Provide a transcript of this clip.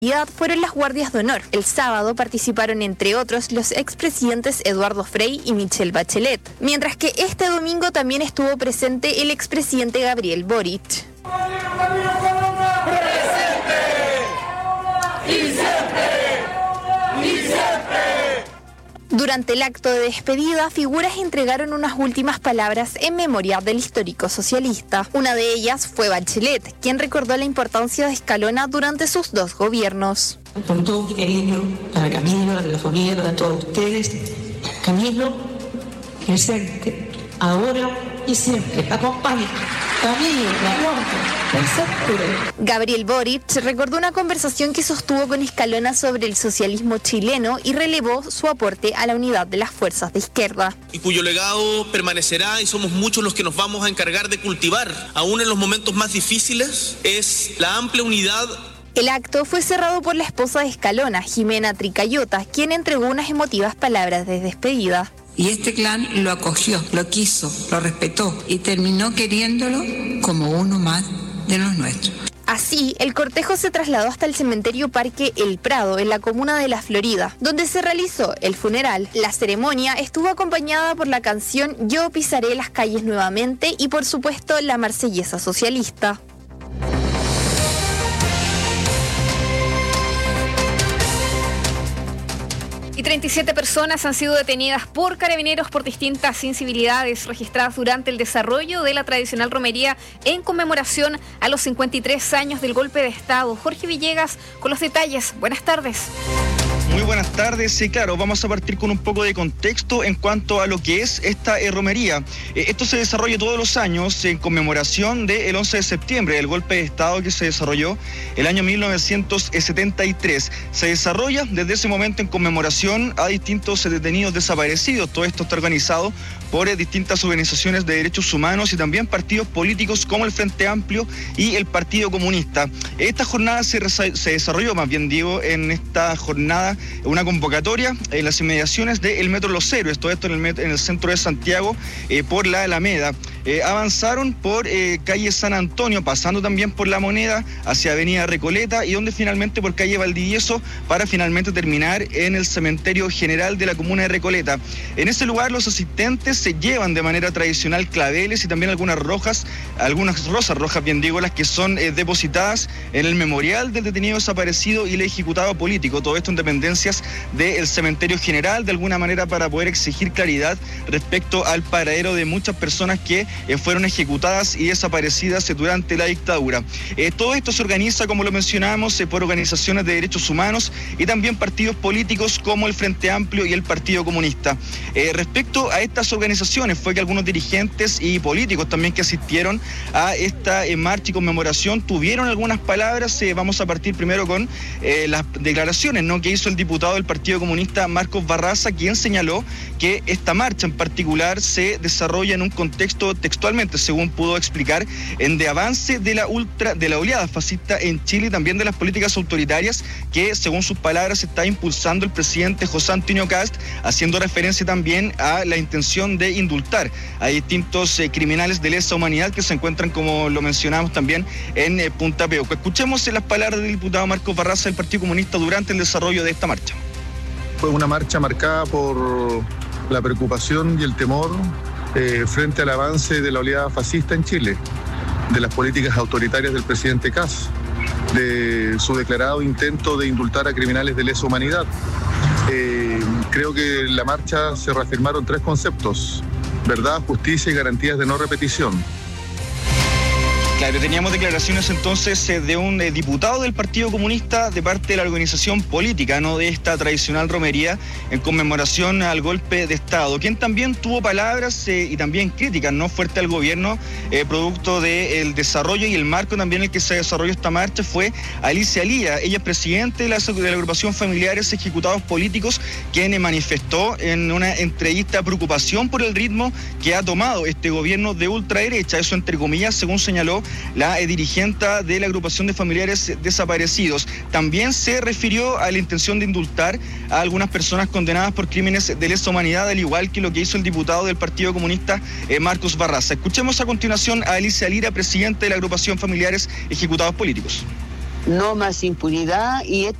fueron las guardias de honor. El sábado participaron entre otros los expresidentes Eduardo Frei y Michelle Bachelet, mientras que este domingo también estuvo presente el expresidente Gabriel Boric. Durante el acto de despedida, figuras entregaron unas últimas palabras en memoria del histórico socialista. Una de ellas fue Bachelet, quien recordó la importancia de Escalona durante sus 2 gobiernos. Con todo mi cariño para Camilo, a la familia, para todos ustedes. Camilo, presente, ahora y siempre. Acompañe. Camilo, la Gabriel Boric recordó una conversación que sostuvo con Escalona sobre el socialismo chileno y relevó su aporte a la unidad de las fuerzas de izquierda. Y cuyo legado permanecerá, y somos muchos los que nos vamos a encargar de cultivar, aún en los momentos más difíciles, es la amplia unidad. El acto fue cerrado por la esposa de Escalona, Jimena Tricayota, quien entregó unas emotivas palabras de despedida. Y este clan lo acogió, lo quiso, lo respetó y terminó queriéndolo como uno más de los nuestros. Así, el cortejo se trasladó hasta el cementerio Parque El Prado, en la comuna de La Florida, donde se realizó el funeral. La ceremonia estuvo acompañada por la canción Yo pisaré las calles nuevamente y, por supuesto, la marsellesa socialista. Y 37 personas han sido detenidas por carabineros por distintas incivilidades registradas durante el desarrollo de la tradicional romería en conmemoración a los 53 años del golpe de Estado. Jorge Villegas con los detalles. Buenas tardes. Muy buenas tardes. Sí, claro, vamos a partir con un poco de contexto en cuanto a lo que es esta romería. Esto se desarrolla todos los años en conmemoración del 11 de septiembre, el golpe de Estado que se desarrolló el año 1973. Se desarrolla desde ese momento en conmemoración a distintos detenidos desaparecidos. Todo esto está organizado por distintas organizaciones de derechos humanos y también partidos políticos como el Frente Amplio y el Partido Comunista. Esta jornada se desarrolló, más bien digo, en esta jornada una convocatoria en las inmediaciones del Metro Los Héroes, todo esto en el centro de Santiago, por la Alameda. Avanzaron por calle San Antonio, pasando también por La Moneda, hacia avenida Recoleta y donde finalmente por calle Valdivieso, para finalmente terminar en el cementerio general de la comuna de Recoleta. En ese lugar los asistentes se llevan de manera tradicional claveles y también algunas rosas rojas, bien digo, las que son depositadas en el memorial del detenido desaparecido y el ejecutado político. Todo esto en dependencias del cementerio general, de alguna manera para poder exigir claridad respecto al paradero de muchas personas que fueron ejecutadas y desaparecidas durante la dictadura. Todo esto se organiza, como lo mencionábamos, por organizaciones de derechos humanos y también partidos políticos como el Frente Amplio y el Partido Comunista. Respecto a estas organizaciones, fue que algunos dirigentes y políticos también que asistieron a esta marcha y conmemoración tuvieron algunas palabras. Vamos a partir primero con las declaraciones, ¿no?, que hizo el diputado del Partido Comunista Marcos Barraza, quien señaló que esta marcha en particular se desarrolla en un contexto, textualmente, según pudo explicar, de avance de la oleada fascista en Chile y también de las políticas autoritarias que, según sus palabras, está impulsando el presidente José Antonio Kast, haciendo referencia también a la intención de indultar a distintos criminales de lesa humanidad que se encuentran, como lo mencionamos también, en Punta Peuco. Escuchemos las palabras del diputado Marcos Barraza del Partido Comunista durante el desarrollo de esta marcha. Fue una marcha marcada por la preocupación y el temor frente al avance de la oleada fascista en Chile, de las políticas autoritarias del presidente Kast, de su declarado intento de indultar a criminales de lesa humanidad. Creo que en la marcha se reafirmaron 3 conceptos: verdad, justicia y garantías de no repetición. Claro, teníamos declaraciones entonces de un diputado del Partido Comunista de parte de la organización política, ¿no?, de esta tradicional romería en conmemoración al golpe de Estado, quien también tuvo palabras y también críticas, ¿no?, fuerte al gobierno, producto del desarrollo y el marco también en el que se desarrolló esta marcha, fue Alicia Lía. Ella es presidente de la agrupación Familiares Ejecutados Políticos, quien manifestó en una entrevista preocupación por el ritmo que ha tomado este gobierno de ultraderecha, eso entre comillas, según señaló la dirigente de la agrupación de familiares desaparecidos. También se refirió a la intención de indultar a algunas personas condenadas por crímenes de lesa humanidad, al igual que lo que hizo el diputado del Partido Comunista Marcos Barraza. Escuchemos a continuación a Alicia Lira, presidente de la agrupación Familiares Ejecutados Políticos. no más impunidad y